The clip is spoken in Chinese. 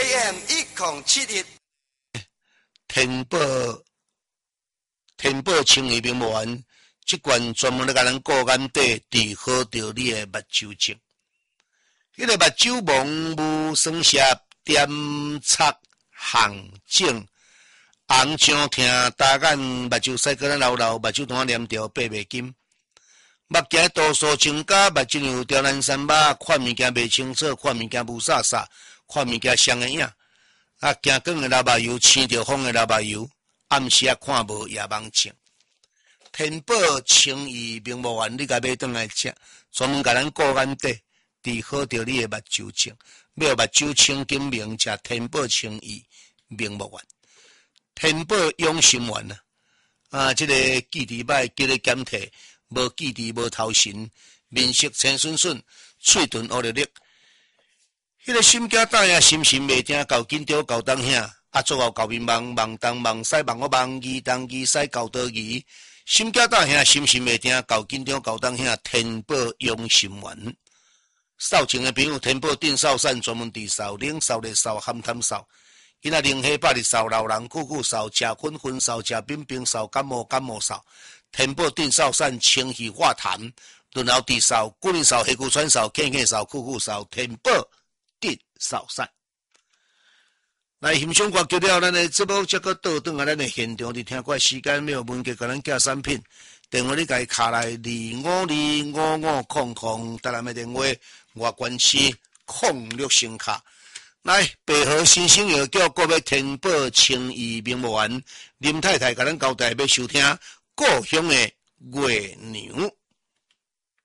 AM 1071， 天宝清义名无完，这罐专门咧甲咱顾眼底治好着你的目睭症。迄个目睭蒙雾酸涩、点擦、红肿、红肿疼、大眼、目睭屎个流流、目睭单黏条、爬袂紧。目镜度数增加，目睭有刁难三巴，看物件袂清楚，看物件无煞煞，看物件双个影。啊，行光的流目油，青着风的流目油，暗时啊看无夜盲症。天宝清义名目丸，你甲买转来食，专门甲咱顾眼底，治好着你的目睭症。要目睭清金明，食天宝清义名目丸。天宝养心丸啊，这个记忆歹，叫你检体。无记忆，无头神，面色青顺顺，嘴唇乌绿绿。迄个心惊胆呀，心神袂定，够紧张，够当遐。啊，最后够面忙，忙东忙西，忙我忙疑东疑西，够多疑。心惊胆遐，心神袂定，够紧张，够当遐。天宝养心丸，扫情的朋友，天宝定扫散，专门治扫，冷扫、热扫、寒痰扫。囡仔冷血百日扫，老人久久扫，食薰薰扫，食冰冰扫，感冒扫。天宝定扫散，清气化痰，润喉治扫，骨力扫，黑骨喘扫，咳咳扫，酷扫，天宝定扫散。来欣赏歌曲了，咱的节目则个倒转来咱的现场，伫听过时间没有文具，甲咱寄产品，电话你家卡来2525500，台南的电话外关市06声卡。来，白河新生药叫各位天宝清义名目丸，林太太甲咱交代要收听故乡的月娘。